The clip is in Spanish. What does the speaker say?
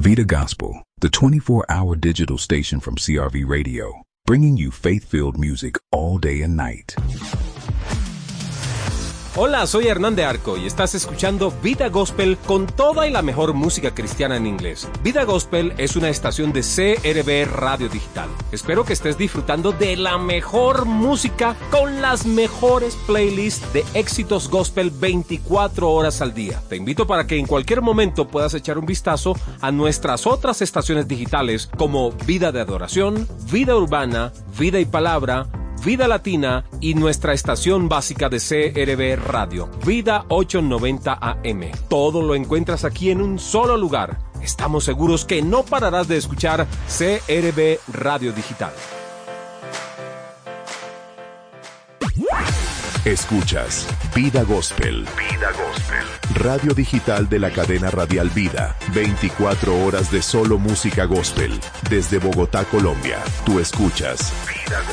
Vida Gospel, the 24-hour digital station from CRV Radio, bringing you faith-filled music all day and night. Hola, soy Hernán de Arco y estás escuchando Vida Gospel con toda y la mejor música cristiana en inglés. Vida Gospel es una estación de CRV Radio Digital. Espero que estés disfrutando de la mejor música con las mejores playlists de éxitos gospel 24 horas al día. Te invito para que en cualquier momento puedas echar un vistazo a nuestras otras estaciones digitales como Vida de Adoración, Vida Urbana, Vida y Palabra, Vida Latina y nuestra estación básica de CRV Radio, Vida 890 AM. Todo lo encuentras aquí en un solo lugar. Estamos seguros que no pararás de escuchar CRV Radio Digital. Escuchas Vida Gospel. Vida Gospel. Radio digital de la cadena radial Vida. 24 horas de solo música gospel. Desde Bogotá, Colombia. Tú escuchas Vida Gospel.